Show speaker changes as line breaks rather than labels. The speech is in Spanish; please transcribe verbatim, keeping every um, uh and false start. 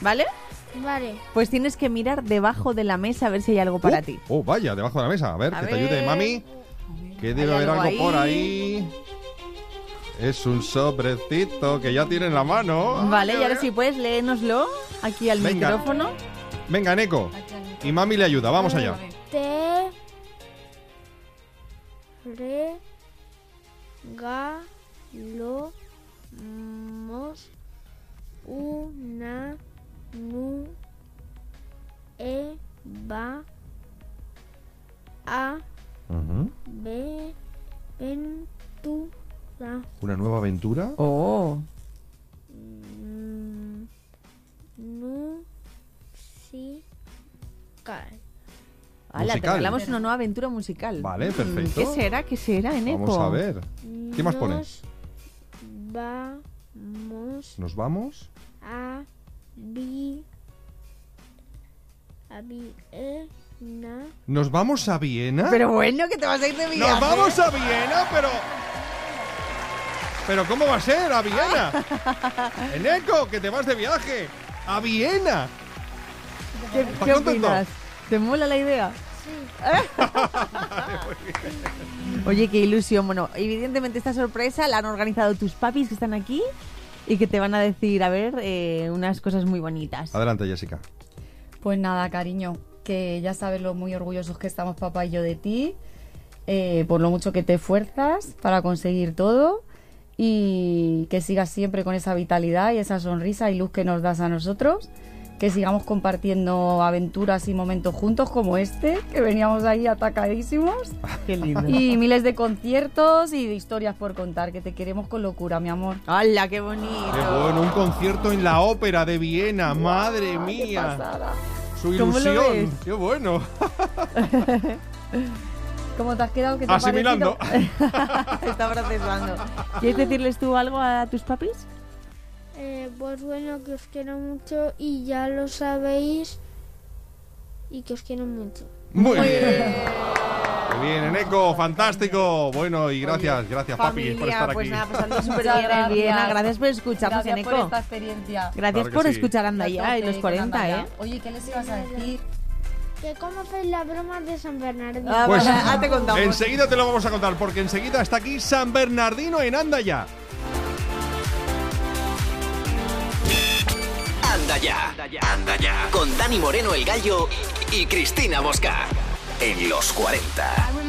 ¿vale?
Vale.
Pues tienes que mirar debajo de la mesa a ver si hay algo para
oh,
ti.
Oh, vaya, debajo de la mesa. A ver,
A
que
ver.
te ayude, mami. Que debe
¿Hay
haber
algo
algo,
ahí?
por ahí. Es un sobrecito que ya tiene en la mano.
Vale,
Ay,
y ahora
ay.
si puedes, léenoslo aquí al
Venga.
micrófono.
Venga, Neko. Y mami le ayuda, vamos allá.
Te regalamos una nueva
Ujú.
aventura.
¿Una nueva aventura?
Oh.
Mm, musical.
Hala, te
Musical.
regalamos una nueva aventura musical.
Vale,
Mm,
perfecto.
¿Qué será? ¿Qué será, Eneco?
Vamos a ver. ¿Qué más pone?
Nos vamos
¿Nos vamos?
a vi a Viena.
¿Nos vamos a Viena?
Pero bueno, que te vas a ir de viaje.
¡Nos vamos a Viena! Pero... ¿Pero cómo va a ser? ¡A Viena! ¡Eneco, que te vas de viaje! ¡A Viena!
¿Qué,
¿Estás
qué
contento?
opinas? ¿Te mola la idea?
Sí.
Oye, qué ilusión. Bueno, evidentemente esta sorpresa la han organizado tus papis que están aquí y que te van a decir, a ver, eh, unas cosas muy bonitas.
Adelante, Jessica.
Pues nada, cariño, que ya sabes lo muy orgullosos que estamos papá y yo de ti, eh, por lo mucho que te esfuerzas para conseguir todo y que sigas siempre con esa vitalidad y esa sonrisa y luz que nos das a nosotros, que sigamos compartiendo aventuras y momentos juntos como este, que veníamos ahí atacadísimos.
Qué lindo.
Y miles de conciertos y de historias por contar, que te queremos con locura, mi amor.
¡Hala, qué bonito!
¡Qué bueno! Un concierto en la ópera de Viena. ¡Madre
¡Qué
mía!
pasada!
¡Su
¿Cómo lo
ilusión!
ves?
¡Qué bueno!
¿Cómo te has quedado? ¿Qué te ha
Asimilando.
parecido?
Está procesando. ¿Quieres decirles tú algo a tus papis?
Eh, pues bueno, que os quiero mucho y ya lo sabéis y que os quiero mucho.
Muy bien. Muy bien, Eneco, fantástico. Bueno, y gracias, gracias, papi, por
Familia,
estar
pues
aquí.
nada, pasando súper
Muchas
bien en
gracias.
Viena. Gracias por escucharnos,
Gracias por
Eneco.
esta experiencia.
Gracias
Claro que
por
sí.
escuchar Anda
Ya
Ya y
tope
los
con Anda
cuarenta,
Ya.
¿eh?
Oye, ¿qué les ibas a decir?
Que cómo hacéis las bromas de San Bernardino.
Ah,
Pues
vale, ah, te contamos.
enseguida te lo vamos a contar, porque enseguida está aquí San Bernardino en Anda Ya.
Anda ya, anda ya. Con Dani Moreno el Gallo y Cristina Mosca. En los cuarenta.